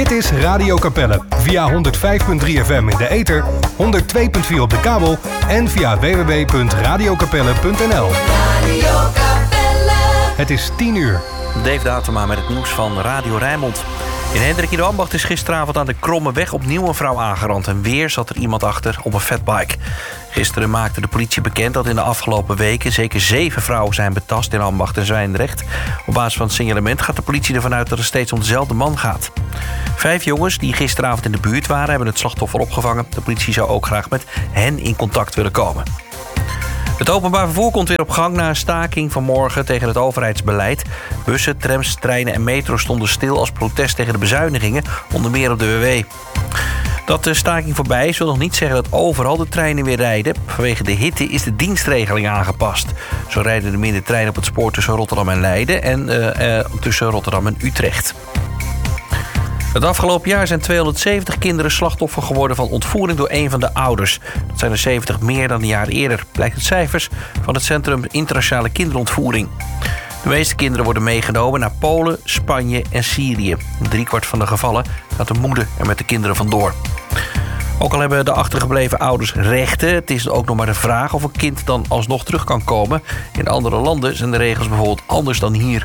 Dit is Radio Capelle via 105.3 FM in de ether, 102.4 op de kabel en via www.radiocapelle.nl. Radio Capelle. Het is 10 uur. Dave Datema met het nieuws van Radio Rijnmond. In Hendrik in de Ambacht is gisteravond aan de Krommeweg opnieuw een vrouw aangerand. En weer zat er iemand achter op een fatbike. Gisteren maakte de politie bekend dat in de afgelopen weken zeker 7 vrouwen zijn betast in Ambacht en Zwijndrecht. Op basis van het signalement gaat de politie ervan uit dat het steeds om dezelfde man gaat. 5 jongens die gisteravond in de buurt waren hebben het slachtoffer opgevangen. De politie zou ook graag met hen in contact willen komen. Het openbaar vervoer komt weer op gang na een staking vanmorgen tegen het overheidsbeleid. Bussen, trams, treinen en metro stonden stil als protest tegen de bezuinigingen, onder meer op de WW. Dat de staking voorbij is, wil nog niet zeggen dat overal de treinen weer rijden. Vanwege de hitte is de dienstregeling aangepast. Zo rijden er minder treinen op het spoor tussen Rotterdam en Leiden en tussen Rotterdam en Utrecht. Het afgelopen jaar zijn 270 kinderen slachtoffer geworden van ontvoering door een van de ouders. Dat zijn er 70 meer dan een jaar eerder, blijkt uit cijfers van het Centrum Internationale Kinderontvoering. De meeste kinderen worden meegenomen naar Polen, Spanje en Syrië. In 3/4 van de gevallen gaat de moeder er met de kinderen vandoor. Ook al hebben de achtergebleven ouders rechten, het is ook nog maar de vraag of een kind dan alsnog terug kan komen. In andere landen zijn de regels bijvoorbeeld anders dan hier.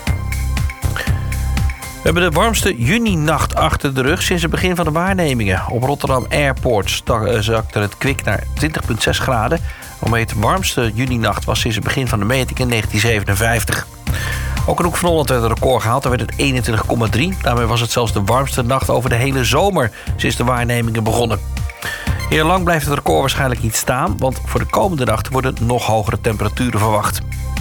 We hebben de warmste juninacht achter de rug sinds het begin van de waarnemingen. Op Rotterdam Airport zakte het kwik naar 20,6 graden. Waarmee het warmste juninacht was sinds het begin van de meting in 1957. Ook in Hoek van Holland werd een record gehaald, daar werd het 21,3. Daarmee was het zelfs de warmste nacht over de hele zomer sinds de waarnemingen begonnen. Heel lang blijft het record waarschijnlijk niet staan, want voor de komende nacht worden nog hogere temperaturen verwacht.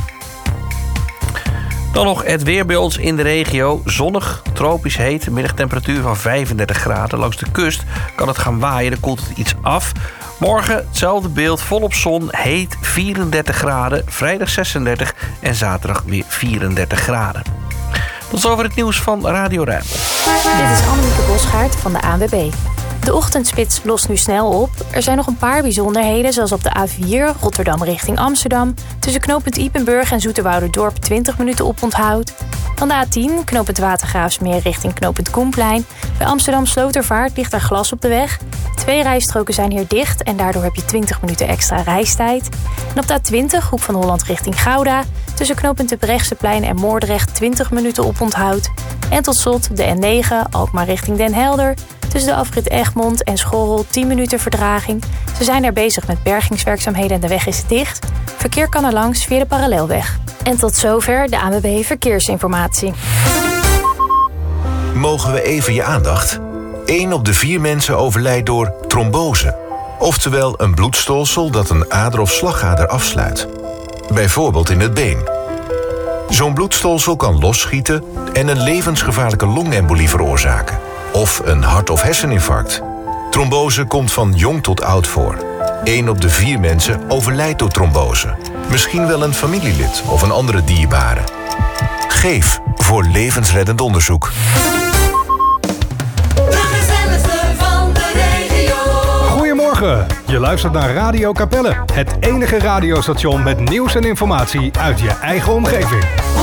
Dan nog het weer bij ons in de regio. Zonnig, tropisch heet, middagtemperatuur van 35 graden. Langs de kust kan het gaan waaien, dan koelt het iets af. Morgen hetzelfde beeld, volop zon, heet 34 graden. Vrijdag 36 en zaterdag weer 34 graden. Tot zover het nieuws van Radio Rijnmond. Dit is Annemieke Bosgaard van de ANWB. De ochtendspits lost nu snel op. Er zijn nog een paar bijzonderheden, zoals op de A4 Rotterdam richting Amsterdam. Tussen knooppunt Ypenburg en Zoeterwouderdorp 20 minuten oponthoud. Dan de A10 knooppunt Watergraafsmeer richting knooppunt Koenplein. Bij Amsterdam Slotervaart ligt er glas op de weg. 2 rijstroken zijn hier dicht en daardoor heb je 20 minuten extra reistijd. En op de A20 Hoek van Holland richting Gouda. Tussen knooppunt de Brechtseplein en Moordrecht 20 minuten oponthoud. En tot slot de N9 Alkmaar richting Den Helder. Tussen de afrit Egmond en Schorrel 10 minuten vertraging. Ze zijn er bezig met bergingswerkzaamheden en de weg is dicht. Verkeer kan er langs via de parallelweg. En tot zover de ANWB Verkeersinformatie. Mogen we even je aandacht? 1 op de 4 mensen overlijdt door trombose. Oftewel een bloedstolsel dat een ader of slagader afsluit. Bijvoorbeeld in het been. Zo'n bloedstolsel kan losschieten en een levensgevaarlijke longembolie veroorzaken. Of een hart- of herseninfarct. Trombose komt van jong tot oud voor. 1 op de 4 mensen overlijdt door trombose. Misschien wel een familielid of een andere dierbare. Geef voor levensreddend onderzoek. Goedemorgen, je luistert naar Radio Capelle. Het enige radiostation met nieuws en informatie uit je eigen omgeving.